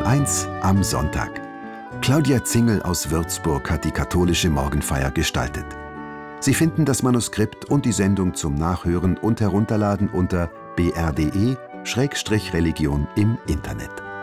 1 am Sonntag. Claudia Zingel aus Würzburg hat die katholische Morgenfeier gestaltet. Sie finden das Manuskript und die Sendung zum Nachhören und Herunterladen unter br.de/religion im Internet.